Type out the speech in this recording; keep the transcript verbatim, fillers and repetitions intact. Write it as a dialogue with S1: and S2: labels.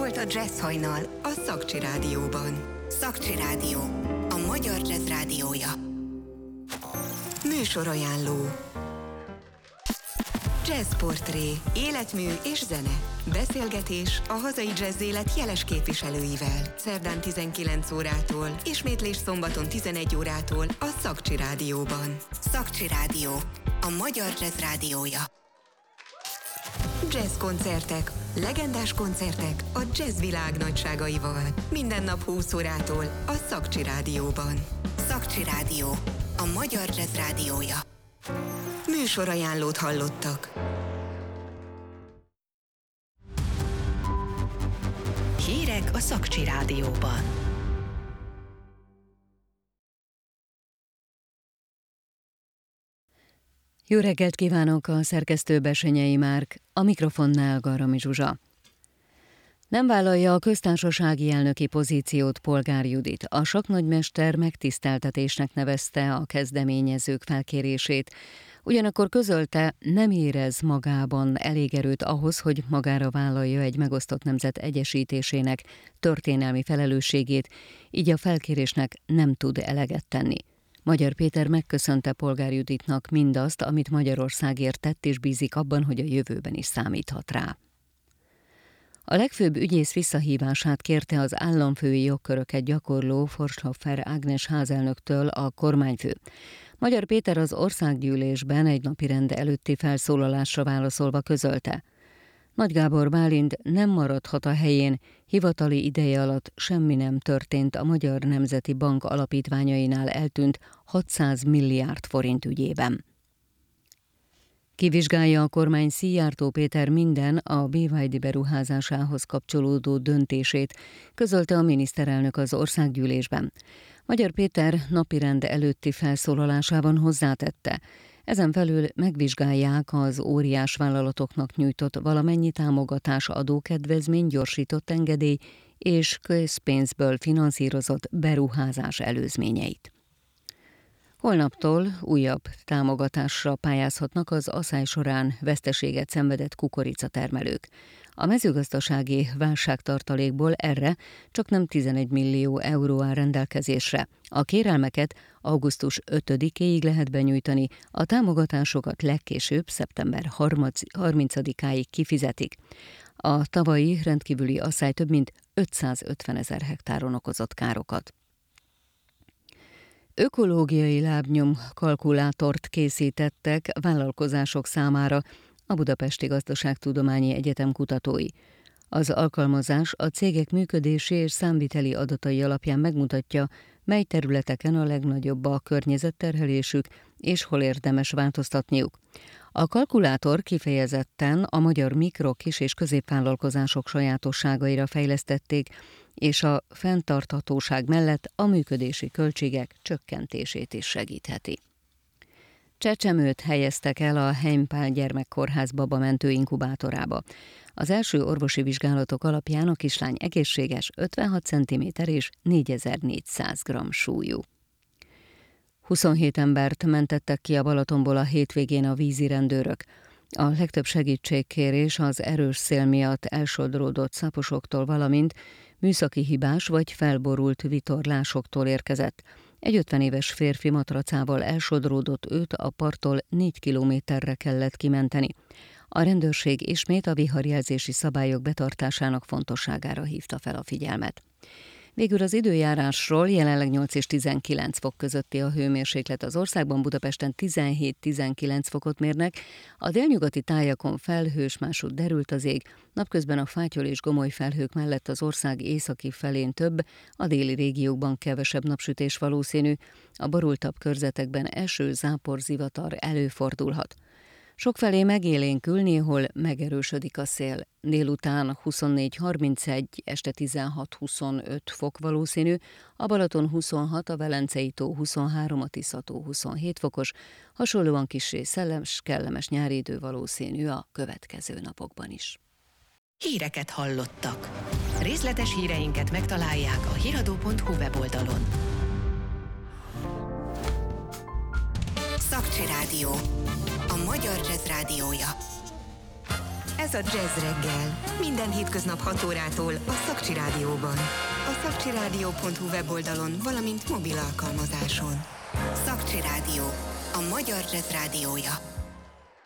S1: volt a Jazz Hajnal a Szakcsi Rádióban. Szakcsi Rádió, a magyar jazz rádiója. Műsorajánló. Jazzportré, életmű és zene. Beszélgetés a hazai jazz élet jeles képviselőivel. Szerdán tizenkilenc órától, ismétlés szombaton tizenegy órától a Szakcsi Rádióban. Szakcsi Rádió, a magyar jazz rádiója. Jazz koncertek, legendás koncertek a jazz világ nagyságaival. Minden nap húsz órától a Szakcsi Rádióban. Szakcsi Rádió, a magyar jazz rádiója. Műsorajánlót hallottak. Hírek a Szakcsi Rádióban.
S2: Jó reggelt kívánok, a szerkesztő Bessenyei Márk, a mikrofonnál Garami Zsuzsa. Nem vállalja a köztársasági elnöki pozíciót Polgár Judit. A sakknagymester megtiszteltetésnek nevezte a kezdeményezők felkérését. Ugyanakkor közölte, nem érez magában elég erőt ahhoz, hogy magára vállalja egy megosztott nemzet egyesítésének történelmi felelősségét, így a felkérésnek nem tud eleget tenni. Magyar Péter megköszönte Polgár Juditnak mindazt, amit Magyarországért tett, és bízik abban, hogy a jövőben is számíthat rá. A legfőbb ügyész visszahívását kérte az államfői jogköröket gyakorló Forsthofer Ágnes házelnöktől a kormányfő. Magyar Péter az országgyűlésben egy napirend előtti felszólalásra válaszolva közölte: Nagy Gábor Bálint nem maradhat a helyén, hivatali ideje alatt semmi nem történt a Magyar Nemzeti Bank alapítványainál eltűnt hatszáz milliárd forint ügyében. Kivizsgálja a kormány Szijjártó Péter minden a bé vé dé beruházásához kapcsolódó döntését, közölte a miniszterelnök az országgyűlésben. Magyar Péter napirend előtti felszólalásában hozzátette: Ezen felül megvizsgálják az óriás vállalatoknak nyújtott valamennyi támogatás, adókedvezmény, gyorsított engedély és közpénzből finanszírozott beruházás előzményeit. Holnaptól újabb támogatásra pályázhatnak az asszály során veszteséget szenvedett kukoricatermelők. A mezőgazdasági válságtartalékból erre csak nem tizenegy millió euró áll rendelkezésre. A kérelmeket augusztus ötödikéig lehet benyújtani, a támogatásokat legkésőbb szeptember harmincadikáig kifizetik. A tavalyi rendkívüli asszály több mint ötszázötven ezer hektáron okozott károkat. Ökológiai lábnyom kalkulátort készítettek vállalkozások számára a Budapesti Gazdaságtudományi Egyetem kutatói. Az alkalmazás a cégek működési és számviteli adatai alapján megmutatja, mely területeken a legnagyobb a környezetterhelésük, és hol érdemes változtatniuk. A kalkulátor kifejezetten a magyar mikro-, kis- és középvállalkozások sajátosságaira fejlesztették, és a fenntarthatóság mellett a működési költségek csökkentését is segítheti. Csecsemőt helyeztek el a Heimpál gyermekkórház babamentő inkubátorába. Az első orvosi vizsgálatok alapján a kislány egészséges, ötvenhat centiméter és négyezer-négyszáz gramm súlyú. huszonhét embert mentettek ki a Balatonból a hétvégén a vízi rendőrök. A legtöbb segítségkérés az erős szél miatt elsodródott szaposoktól, valamint műszaki hibás vagy felborult vitorlásoktól érkezett. Egy ötven éves férfi matracával elsodródott, őt a parttól négy kilométerre kellett kimenteni. A rendőrség ismét a viharjelzési szabályok betartásának fontosságára hívta fel a figyelmet. Végül az időjárásról: jelenleg nyolc és tizenkilenc fok közötti a hőmérséklet az országban, Budapesten tizenhét-tizenkilenc fokot mérnek, a délnyugati tájakon felhős, másút derült az ég, napközben a fátyol és gomoly felhők mellett az ország északi felén több, a déli régiókban kevesebb napsütés valószínű, a borultabb körzetekben eső, zápor, zivatar előfordulhat. Sokfelé megélénkül, néhol megerősödik a szél. Délután huszonnégy-harmincegy, este tizenhat-huszonöt fok valószínű, a Balaton huszonhat, a Velencei tó huszonhárom, a Tisza-tó huszonhét fokos, hasonlóan kissé szellemes, kellemes nyári idő valószínű a következő napokban is.
S1: Híreket hallottak. Részletes híreinket megtalálják a hiradó pont hu weboldalon. Szakcsi Rádió, a magyar jazz rádiója. Ez a Jazz Reggel. Minden hétköznap hat órától a Szakcsi Rádióban. A szakcsirádió pont hu weboldalon, valamint mobil alkalmazáson. Szakcsi Rádió. A magyar jazz rádiója.